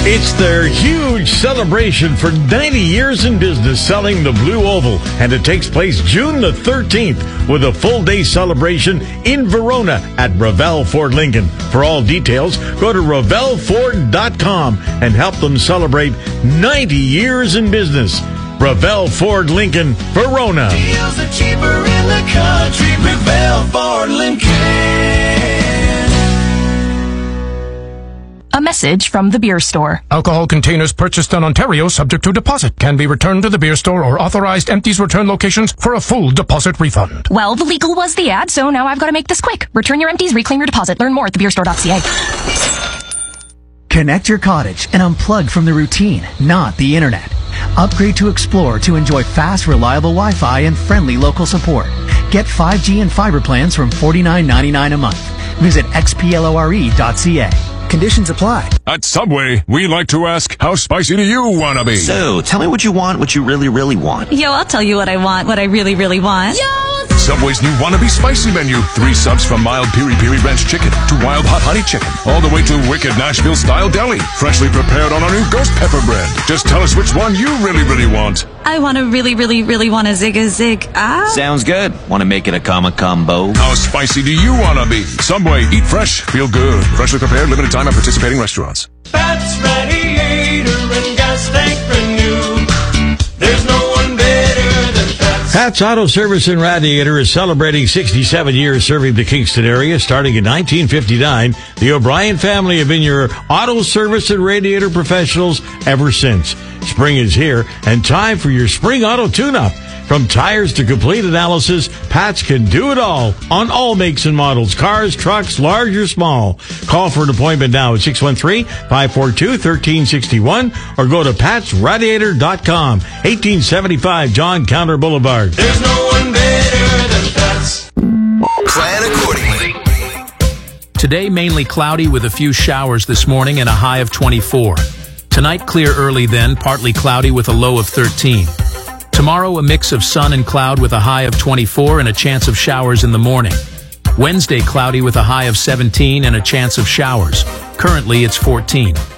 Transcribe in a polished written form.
It's their huge celebration for 90 years in business selling the Blue Oval, and it takes place June the 13th with a full-day celebration in Verona at Revell Ford Lincoln. For all details, go to RevellFord.com and help them celebrate 90 years in business. Revell Ford Lincoln, Verona. Deals are cheaper in the country. Revell Ford Lincoln. A message from the beer store. Alcohol containers purchased in Ontario subject to deposit can be returned to the beer store or authorized empties return locations for a full deposit refund. Well, the legal was the ad, so now I've got to make this quick. Return your empties, reclaim your deposit. Learn more at thebeerstore.ca. Connect your cottage and unplug from the routine, not the internet. Upgrade to Explore to enjoy fast, reliable Wi-Fi and friendly local support. Get 5G and fiber plans from $49.99 a month. Visit xplore.ca. Conditions apply. At Subway, we like to ask, how spicy do you want to be? So, tell me what you want, what you really, really want. Yo, I'll tell you what I want, what I really, really want. Yo! Subway's new Wannabe Spicy menu. 3 subs from mild piri-piri ranch chicken to wild hot honey chicken, all the way to wicked Nashville-style deli, freshly prepared on our new ghost pepper bread. Just tell us which one you really, really want. I want to really, really, really want a zig. Sounds good. Want to make it a combo? How spicy do you want to be? Subway, eat fresh, feel good. Freshly prepared, limited time at participating restaurants. Pat's Radiator and Gas Tank Renew. There's no one better than Pat's. Pat's Auto Service and Radiator is celebrating 67 years serving the Kingston area. Starting in 1959, the O'Brien family have been your auto service and radiator professionals ever since. Spring is here, and time for your spring auto tune-up. From tires to complete analysis, Pat's can do it all on all makes and models, cars, trucks, large or small. Call for an appointment now at 613-542-1361 or go to patsradiator.com, 1875 John Counter Boulevard. There's no one better than Pat's. Plan accordingly. Today, mainly cloudy with a few showers this morning and a high of 24. Tonight, clear early then, partly cloudy with a low of 13. Tomorrow, a mix of sun and cloud with a high of 24 and a chance of showers in the morning. Wednesday, cloudy with a high of 17 and a chance of showers. Currently, it's 14.